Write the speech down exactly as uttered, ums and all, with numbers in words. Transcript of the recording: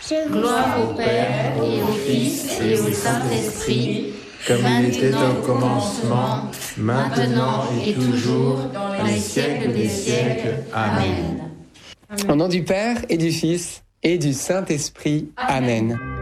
Gloire au Père, et au Fils, et au Saint-Esprit, comme il était au commencement, maintenant et toujours, dans les siècles des siècles. Amen. Au nom du Père, et du Fils, et du Saint-Esprit. Amen.